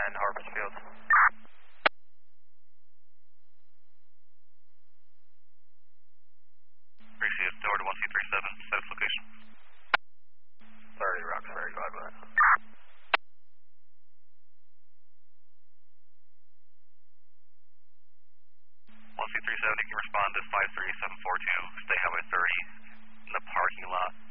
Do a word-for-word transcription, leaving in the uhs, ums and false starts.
nine Harvest Field. Appreciate it. Tower to one two three seven, status location. thirty Roxbury, go ahead. one two three seven, you can respond to five three seven four two, stay highway thirty in the parking lot.